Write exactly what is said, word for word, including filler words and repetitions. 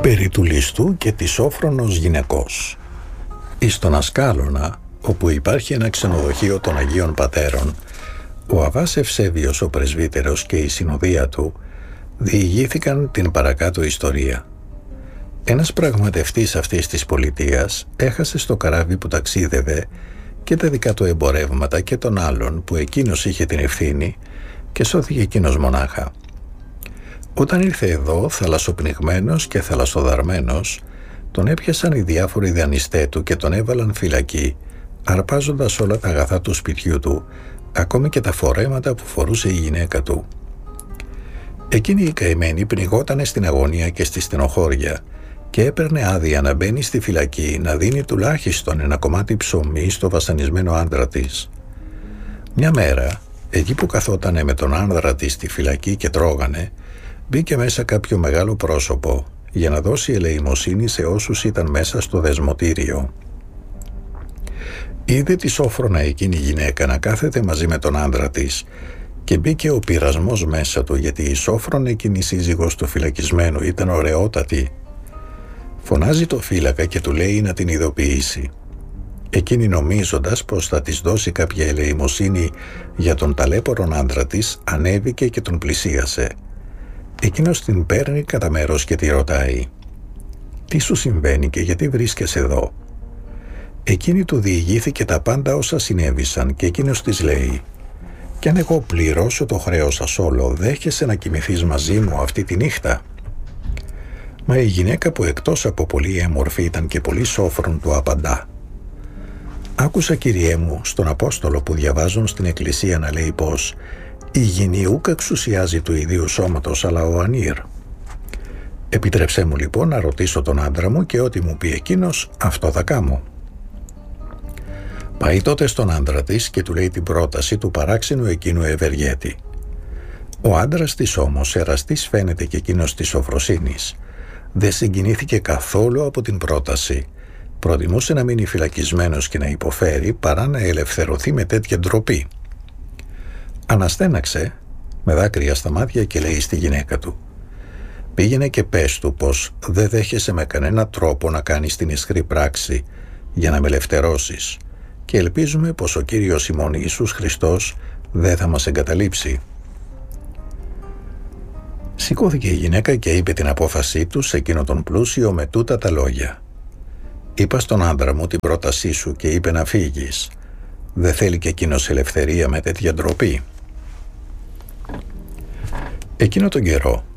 Περί του ληστού και της όφρονος γυναικός. Εις τον Ασκάλωνα, όπου υπάρχει ένα ξενοδοχείο των Αγίων Πατέρων, ο Αββάς Ευσέβιος ο πρεσβύτερος και η συνοδεία του διηγήθηκαν την παρακάτω ιστορία. Ένας πραγματευτής αυτής της πολιτείας έχασε στο καράβι που ταξίδευε και τα δικά του εμπορεύματα και των άλλων που εκείνος είχε την ευθύνη και σώθηκε εκείνος μονάχα. Όταν ήρθε εδώ, θαλασσοπνιγμένος και θαλασσοδαρμένος, τον έπιασαν οι διάφοροι δανειστέ του και τον έβαλαν φυλακή, αρπάζοντας όλα τα αγαθά του σπιτιού του, ακόμη και τα φορέματα που φορούσε η γυναίκα του. Εκείνη η καημένη πνιγότανε στην αγωνία και στη στενοχώρια και έπαιρνε άδεια να μπαίνει στη φυλακή, να δίνει τουλάχιστον ένα κομμάτι ψωμί στο βασανισμένο άντρα της. Μια μέρα, εκεί που καθότανε με τον άνδρα της στη φυλακή και τρώγανε, μπήκε μέσα κάποιο μεγάλο πρόσωπο για να δώσει ελεημοσύνη σε όσους ήταν μέσα στο δεσμοτήριο. Είδε τη σόφρονα εκείνη η γυναίκα να κάθεται μαζί με τον άνδρα της και μπήκε ο πειρασμός μέσα του, γιατί η σόφρονα εκείνη η σύζυγος του φυλακισμένου ήταν ωραιότατη. Φωνάζει το φύλακα και του λέει να την ειδοποιήσει. Εκείνη, νομίζοντας πως θα της δώσει κάποια ελεημοσύνη για τον ταλέπορον άντρα της, ανέβηκε και τον πλησίασε. Εκείνος την παίρνει κατά μέρος και τη ρωτάει: «Τι σου συμβαίνει και γιατί βρίσκεσαι εδώ?» Εκείνη του διηγήθηκε τα πάντα όσα συνέβησαν και εκείνος της λέει: «Κι αν εγώ πληρώσω το χρέος σας όλο, δέχεσαι να κοιμηθείς μαζί μου αυτή τη νύχτα?» Μα η γυναίκα, που εκτός από πολύ έμορφη ήταν και πολύ σόφρον, του απαντά: «Άκουσα, Κυριέ μου, στον Απόστολο που διαβάζουν στην Εκκλησία να λέει πως η γυνή ούκ εξουσιάζει του ιδίου σώματος, αλλά ο ανήρ. Επιτρέψέ μου λοιπόν να ρωτήσω τον άντρα μου και ό,τι μου πει εκείνος, αυτό θα κάμω». Πάει τότε στον άντρα της και του λέει την πρόταση του παράξενου εκείνου ευεργέτη. Ο άντρας της όμως, εραστής φαίνεται και εκείνος της σοφροσύνης, δεν συγκινήθηκε καθόλου από την πρόταση. Προτιμούσε να μείνει φυλακισμένος και να υποφέρει παρά να ελευθερωθεί με τέτοια ντροπή. Αναστέναξε με δάκρυα στα μάτια και λέει στη γυναίκα του: «Πήγαινε και πες του πως δεν δέχεσαι με κανένα τρόπο να κάνεις την ισχρή πράξη για να με ελευθερώσεις και ελπίζουμε πως ο Κύριος ημών Ιησούς Χριστός δεν θα μας εγκαταλείψει». Σηκώθηκε η γυναίκα και είπε την απόφασή του σε εκείνο τον πλούσιο με τούτα τα λόγια: «Είπα στον άντρα μου την πρότασή σου και είπε να φύγεις. Δεν θέλει και εκείνος ελευθερία με τέτοια ντροπή?» Εκείνο τον καιρό